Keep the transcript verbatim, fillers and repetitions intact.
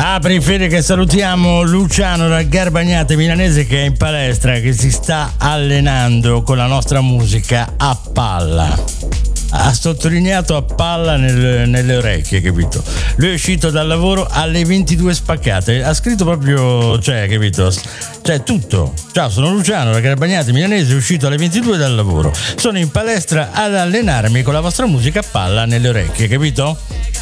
Apri Fede che salutiamo Luciano da Garbagnate Milanese che è in palestra, che si sta allenando con la nostra musica a palla. Ha sottolineato a palla nel, nelle orecchie, capito? Lui è uscito dal lavoro alle ventidue spaccate, ha scritto proprio, cioè, capito? Cioè, tutto. Ciao, sono Luciano da Garbagnate Milanese, uscito alle ventidue dal lavoro. Sono in palestra ad allenarmi con la vostra musica a palla nelle orecchie, capito?